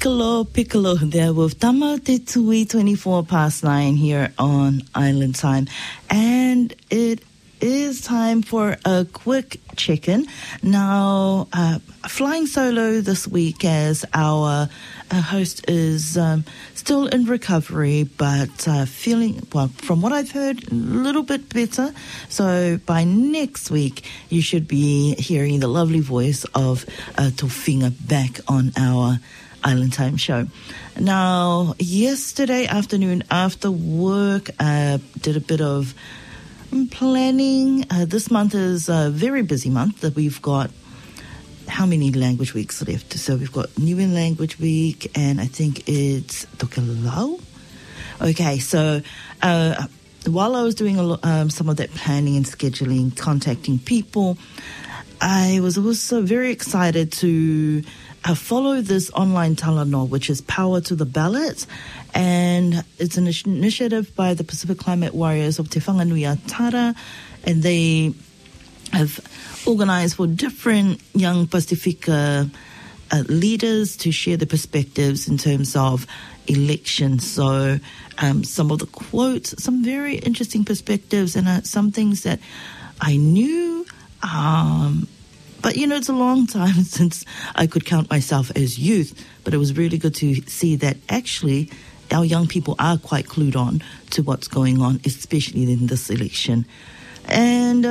Piccolo there with Tama Te Tui, 24 past 9 here on Island Time. And it is time for a quick check-in. Now, flying solo this week as our host is still in recovery, but feeling, well, from what I've heard, a little bit better. So by next week, you should be hearing the lovely voice of Tofinga back on our Island Time show. Now, yesterday afternoon after work, did a bit of planning. This month is a very busy month. That we've got how many language weeks left? So we've got Niuean Language Week, and I think it's Tokelau. Okay, so while I was doing some of that planning and scheduling, contacting people, I was also very excited to follow this online talanoa, which is Power to the Ballot, and it's an initiative by the Pacific Climate Warriors of Te Whanganui Tara, and they have organized for different young Pasifika leaders to share their perspectives in terms of elections. So some of the quotes, some very interesting perspectives, and some things that I knew, but, you know, it's a long time since I could count myself as youth, but it was really good to see that actually our young people are quite clued on to what's going on, especially in this election. And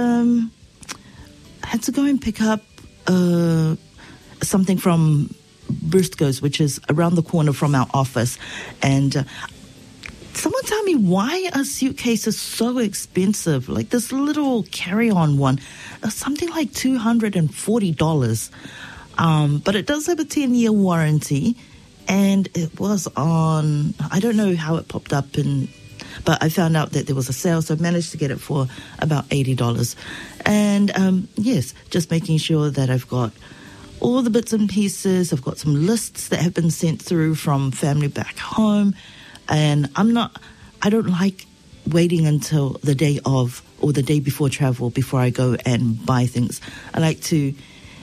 I had to go and pick up something from Briscoe's, which is around the corner from our office. And someone tell me, why are suitcases so expensive? Like this little carry-on one, something like $240. But it does have a 10-year warranty, and it was on, I don't know how it popped up, but I found out that there was a sale, so I managed to get it for about $80. And yes, just making sure that I've got all the bits and pieces. I've got some lists that have been sent through from family back home. And I don't like waiting until the day of or the day before travel before I go and buy things. I like to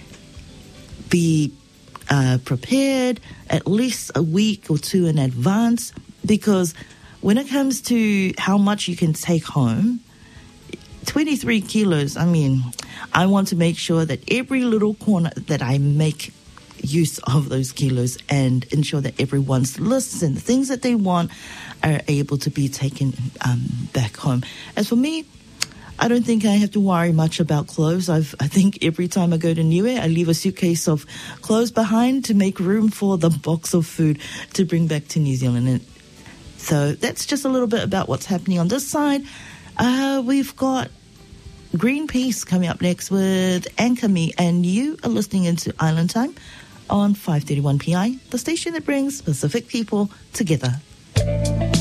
be prepared at least a week or two in advance, because when it comes to how much you can take home, 23 kilos, I mean, I want to make sure that every little corner that I make use of those kilos and ensure that everyone's lists and the things that they want are able to be taken back home. As for me, I don't think I have to worry much about clothes. I think every time I go to Niue, I leave a suitcase of clothes behind to make room for the box of food to bring back to New Zealand. And so that's just a little bit about what's happening on this side. We've got Greenpeace coming up next with Anchor Me, and you are listening into Island Time on 531 PI, the station that brings Pacific people together.